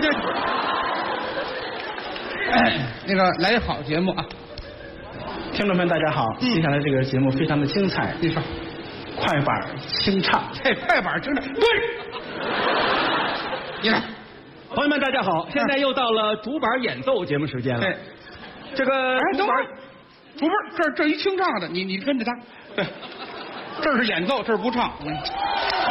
这，那个来一好节目啊！ 听众们大家好，接下来这个节目非常的精彩， 你说， 快板清唱， 这快板清唱，对，你来， 朋友们大家好，现在又到了竹板演奏节目时间了。 对， 这个等会儿，主播这一清唱的，你跟着他，对，这是演奏，这是不唱。